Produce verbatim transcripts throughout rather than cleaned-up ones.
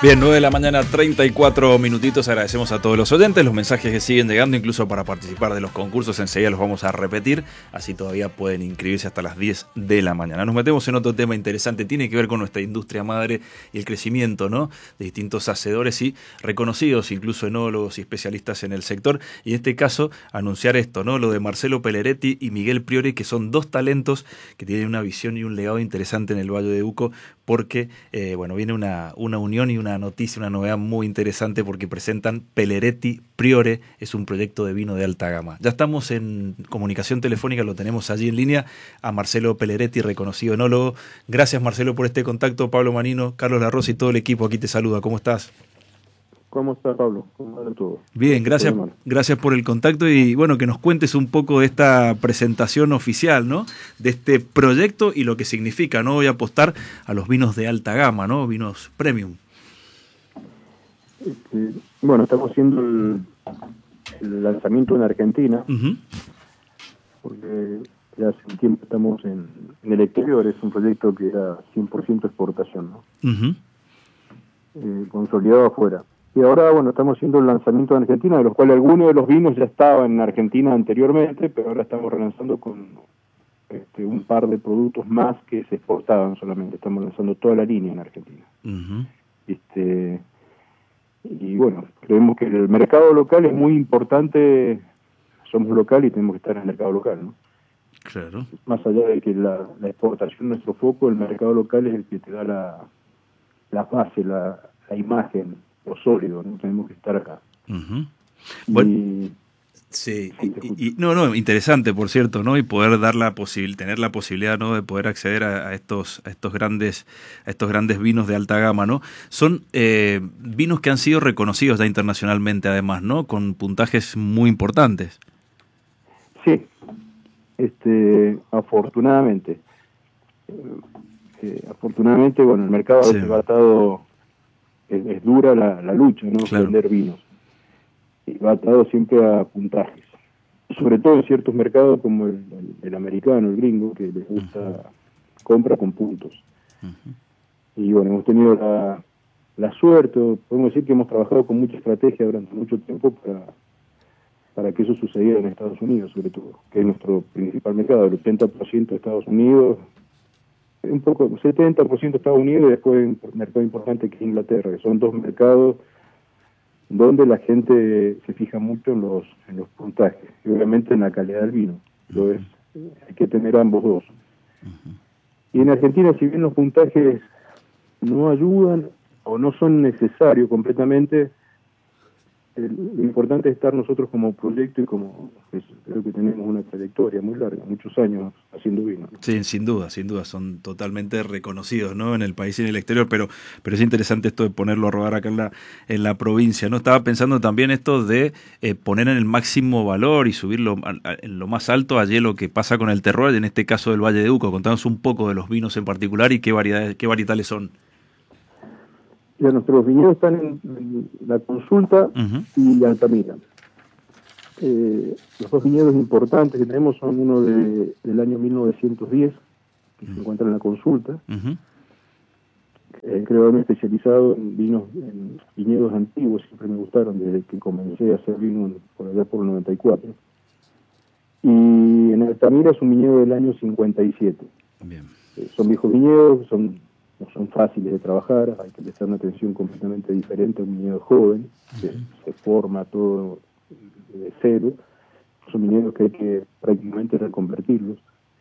Bien, nueve de la mañana, treinta y cuatro minutitos. Agradecemos a todos los oyentes, los mensajes que siguen llegando, incluso para participar de los concursos. Enseguida los vamos a repetir, así todavía pueden inscribirse hasta las diez de la mañana. Nos metemos en otro tema interesante, tiene que ver con nuestra industria madre y el crecimiento, ¿no?, de distintos hacedores y reconocidos, incluso enólogos y especialistas en el sector. Y en este caso, anunciar esto, ¿no?, lo de Marcelo Pelleretti y Miguel Priore, que son dos talentos que tienen una visión y un legado interesante en el Valle de Uco, porque, eh, bueno, viene una, una unión y una noticia, una novedad muy interesante, porque presentan Pelleretti Priore, es un proyecto de vino de alta gama. Ya estamos en comunicación telefónica, lo tenemos allí en línea, a Marcelo Pelleretti, reconocido enólogo. Gracias, Marcelo, por este contacto. Pablo Manino, Carlos Larrosa y todo el equipo aquí te saluda. ¿Cómo estás? ¿Cómo está, Pablo? ¿Cómo va todo? Bien, gracias, gracias por el contacto y bueno, que nos cuentes un poco de esta presentación oficial, ¿no?, de este proyecto y lo que significa, ¿no? Voy a apostar a los vinos de alta gama, ¿no?, vinos premium. Este, bueno, estamos haciendo el, el lanzamiento en Argentina, uh-huh. porque ya hace un tiempo estamos en, en el exterior, es un proyecto que era cien por ciento exportación, ¿no? Uh-huh. eh, consolidado afuera. Y ahora, bueno, estamos haciendo el lanzamiento en Argentina, de los cuales algunos de los vinos ya estaban en Argentina anteriormente, pero ahora estamos relanzando con este, un par de productos más que se exportaban solamente. Estamos lanzando toda la línea en Argentina. Uh-huh. Este, y bueno, creemos que el mercado local es muy importante. Somos local y tenemos que estar en el mercado local, ¿no? Claro. Más allá de que la, la exportación, nuestro foco, el mercado local es el que te da la, la base, la, la imagen, lo sólido, ¿no? Tenemos que estar acá. Uh-huh. Bueno, y, sí, y, y, no, no, interesante, por cierto, ¿no? Y poder dar la posibil, tener la posibilidad, ¿no?, de poder acceder a, a estos, a estos grandes, a estos grandes vinos de alta gama, ¿no? Son eh, vinos que han sido reconocidos ya internacionalmente, además, ¿no?, con puntajes muy importantes. Sí, este, afortunadamente, eh, afortunadamente, bueno, el mercado sí. ha atado, es, es dura la, la lucha, ¿no?, claro. Vender vinos. Y va atado siempre a puntajes, sobre todo en ciertos mercados como el, el, el americano, el gringo, que les gusta, uh-huh. compra con puntos. Uh-huh. Y bueno, hemos tenido la, la suerte, podemos decir que hemos trabajado con mucha estrategia durante mucho tiempo para, para que eso sucediera en Estados Unidos, sobre todo, que es nuestro principal mercado, el ochenta por ciento de Estados Unidos, un poco, setenta por ciento de Estados Unidos, y después un mercado importante que es Inglaterra, que son dos mercados donde la gente se fija mucho en los en los puntajes y obviamente en la calidad del vino. Entonces, uh-huh. hay que tener ambos dos. Uh-huh. Y en Argentina, si bien los puntajes no ayudan o no son necesarios completamente, el, lo importante es estar nosotros como proyecto y como, pues, creo que tenemos una trayectoria muy larga, muchos años haciendo vino, ¿no? Sí, sin duda, sin duda, son totalmente reconocidos, ¿no?, en el país y en el exterior, pero pero es interesante esto de ponerlo a rodar acá en la en la provincia, ¿no? Estaba pensando también esto de eh, poner en el máximo valor y subirlo en lo más alto allí lo que pasa con el terroir, en este caso del Valle de Uco. Contanos un poco de los vinos en particular y qué variedades, qué varietales son. Ya, nuestros viñedos están en, en la Consulta, uh-huh. y Altamira. Eh, los dos viñedos importantes que tenemos son uno de, del año mil novecientos diez, que uh-huh. se encuentra en la Consulta. Uh-huh. Eh, creo haberme especializado en vinos, en viñedos antiguos, siempre me gustaron desde que comencé a hacer vino por allá por el noventa y cuatro. Y en Altamira es un viñedo del año cincuenta y siete. Bien. Eh, son viejos viñedos, son no son fáciles de trabajar, hay que prestar una atención completamente diferente a un viñedo joven, que uh-huh. se forma todo de cero. Son viñedos que hay que prácticamente reconvertirlos.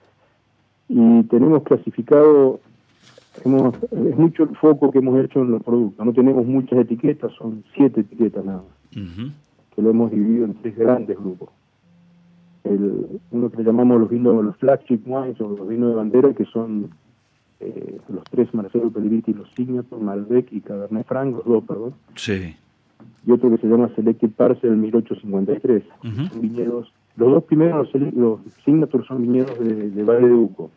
Y tenemos clasificado, hemos, es mucho el foco que hemos hecho en los productos, no tenemos muchas etiquetas, son siete etiquetas nada más, uh-huh. que lo hemos dividido en tres grandes grupos. El, uno que le llamamos los vinos, los flagship wines, o los vinos de bandera, que son Eh, los tres, Marcelo Pelleretti, los Signature, Malbec y Cabernet Franc, los dos, perdón. Sí. Y otro que se llama Selected Parcel mil ochocientos cincuenta y tres. Uh-huh. Son viñedos, los dos primeros, los, los Signature, son viñedos de, de Valle de Uco.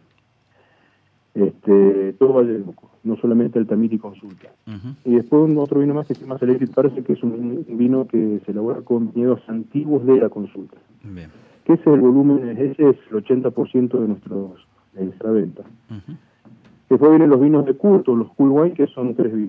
Este, todo Valle de Uco, no solamente Altamira y Consulta. Uh-huh. Y después un otro vino más que se llama Selected Parcel, que es un, un vino que se elabora con viñedos antiguos de la Consulta. Bien. Que ese es el volumen, ese es el ochenta por ciento de, nuestros, de nuestra venta. Uh-huh. Después vienen los vinos de culto, los cool wine, que son tres vinos.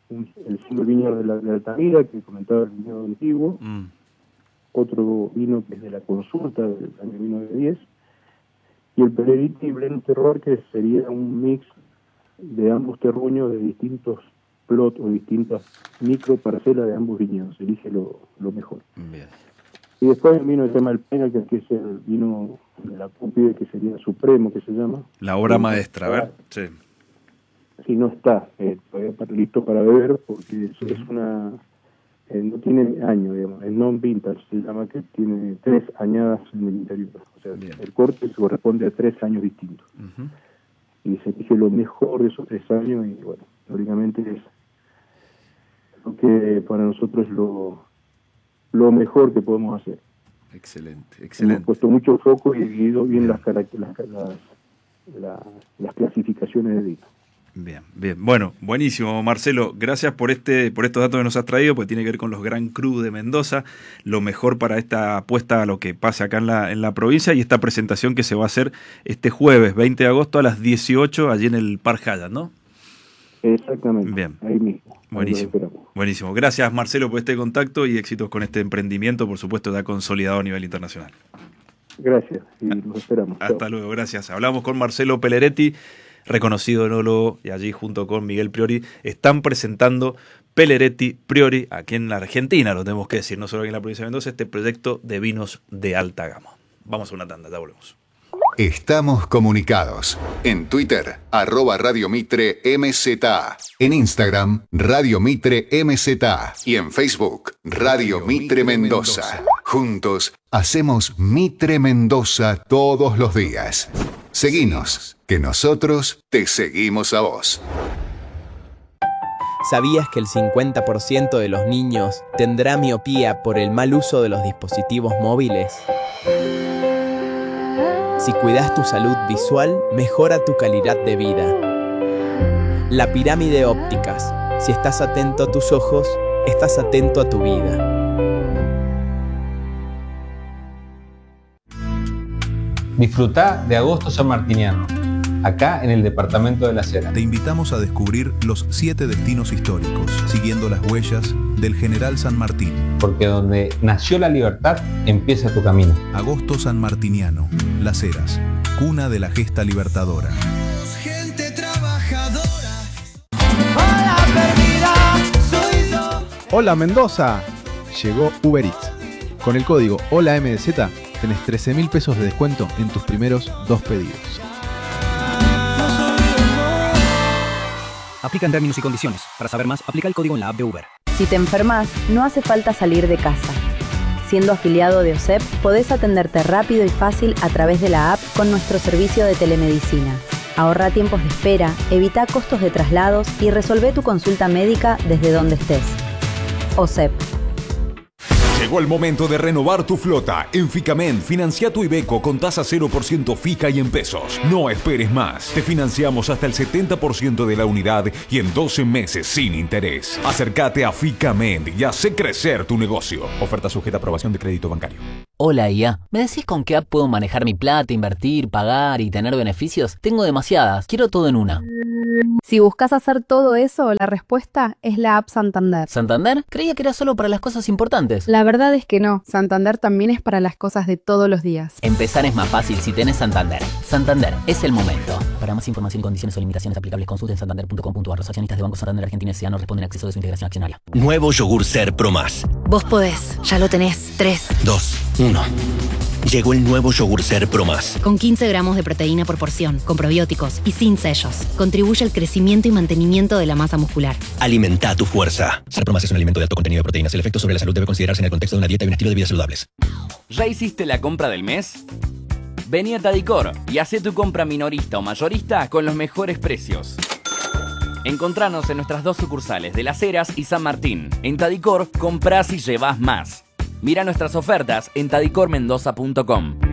un, el single vineyard de la de Altamira, que comentaba el viñedo antiguo, mm. otro vino que es de la Consulta, del año mil novecientos diez, y el Peleriti Blend Terroir, que sería un mix de ambos terruños de distintos plots o distintas micro parcelas de ambos viñedos. Se elige lo, lo mejor. Bien. Y después vino el tema del Pena, que es el vino de la Cúpide, que sería Supremo, que se llama. La obra y maestra, a ver. Sí. Sí, no está eh, todavía listo para beber, porque es, uh-huh. es una... Eh, no tiene año, digamos, es non-vintage, se llama, que tiene tres añadas en el interior. O sea, bien. El corte se corresponde a tres años distintos. Uh-huh. Y se elige lo mejor de esos tres años, y bueno, lógicamente es lo que para nosotros es lo, lo mejor que podemos hacer. Excelente, excelente. Hemos puesto mucho foco y dividido bien las, las, las, las, las clasificaciones de vino. Bien, bien. Bueno, buenísimo, Marcelo. Gracias por este, por estos datos que nos has traído, porque tiene que ver con los Gran Cru de Mendoza. Lo mejor para esta apuesta a lo que pase acá en la, en la provincia, y esta presentación que se va a hacer este jueves veinte de agosto a las dieciocho allí en el Park Hyatt, ¿no? Exactamente. Bien. Ahí mismo. Buenísimo. Buenísimo. Gracias, Marcelo, por este contacto y éxitos con este emprendimiento, por supuesto, ya consolidado a nivel internacional. Gracias, y los esperamos. Hasta Chao. Luego, gracias. Hablamos con Marcelo Pelleretti, reconocido enólogo, y allí junto con Miguel Priori están presentando Pelleretti Priori aquí en la Argentina, lo tenemos que decir, no solo aquí en la provincia de Mendoza, este proyecto de vinos de alta gama. Vamos a una tanda, ya volvemos. Estamos comunicados. En Twitter, arroba Radio Mitre M Z A. En Instagram, Radio Mitre M Z A. Y en Facebook, Radio Mitre Mendoza. Juntos, hacemos Mitre Mendoza todos los días. Seguinos, que nosotros te seguimos a vos. ¿Sabías que el cincuenta por ciento de los niños tendrá miopía por el mal uso de los dispositivos móviles? Si cuidas tu salud visual, mejora tu calidad de vida. La Pirámide Ópticas. Si estás atento a tus ojos, estás atento a tu vida. Disfrutá de Agosto Sanmartiniano, acá en el departamento de Las Heras. Te invitamos a descubrir los siete destinos históricos, siguiendo las huellas del General San Martín. Porque donde nació la libertad, empieza tu camino. Agosto Sanmartiniano, Las Heras, cuna de la gesta libertadora. Gente trabajadora. Hola, perdida, soy yo. Hola, Mendoza. Llegó Uber Eats. Con el código Hola M D Z tenés trece mil pesos de descuento en tus primeros dos pedidos. Aplican términos y condiciones. Para saber más, aplica el código en la app de Uber. Si te enfermas, no hace falta salir de casa. Siendo afiliado de O S E P, podés atenderte rápido y fácil a través de la app con nuestro servicio de telemedicina. Ahorra tiempos de espera, evita costos de traslados y resolvé tu consulta médica desde donde estés. O S E P. Llegó el momento de renovar tu flota. En Ficamen, financia tu Iveco con tasa cero por ciento fija y en pesos. No esperes más. Te financiamos hasta el setenta por ciento de la unidad y en doce meses sin interés. Acércate a Ficamen y hace crecer tu negocio. Oferta sujeta a aprobación de crédito bancario. Hola I A, ¿me decís con qué app puedo manejar mi plata, invertir, pagar y tener beneficios? Tengo demasiadas, quiero todo en una. Si buscas hacer todo eso, la respuesta es la app Santander. ¿Santander? Creía que era solo para las cosas importantes. La verdad es que no, Santander también es para las cosas de todos los días. Empezar es más fácil si tenés Santander. Santander, es el momento. Para más información y condiciones o limitaciones aplicables, consulten santander punto com punto a r. Los accionistas de Banco Santander Argentina S A no responden a acceso de su integración accionaria. Nuevo yogur Ser Pro Más. Vos podés, ya lo tenés. tres, dos, uno. Llegó el nuevo yogur Ser Pro Más. Con quince gramos de proteína por porción, con probióticos y sin sellos. Contribuye al crecimiento y mantenimiento de la masa muscular. Alimenta tu fuerza. Ser Pro Más es un alimento de alto contenido de proteínas. El efecto sobre la salud debe considerarse en el contexto de una dieta y un estilo de vida saludables. ¿Ya hiciste la compra del mes? Vení a Tadicor y hacé tu compra minorista o mayorista con los mejores precios. Encontranos en nuestras dos sucursales de Las Heras y San Martín. En Tadicor, comprás y llevás más. Mira nuestras ofertas en tadicor mendoza punto com.